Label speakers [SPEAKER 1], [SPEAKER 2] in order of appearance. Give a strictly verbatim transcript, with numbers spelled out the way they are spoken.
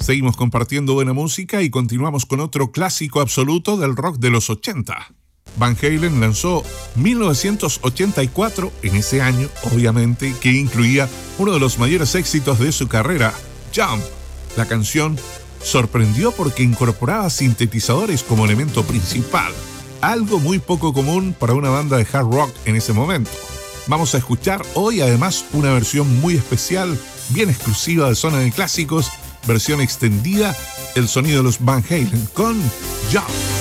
[SPEAKER 1] Seguimos compartiendo buena música y continuamos con otro clásico absoluto del rock de los ochenta. Van Halen lanzó mil novecientos ochenta y cuatro, en ese año, obviamente, que incluía uno de los mayores éxitos de su carrera, Jump. La canción sorprendió porque incorporaba sintetizadores como elemento principal, algo muy poco común para una banda de hard rock en ese momento. Vamos a escuchar hoy además una versión muy especial, bien exclusiva de Zona de Clásicos, versión extendida, el sonido de los Van Halen con Jump.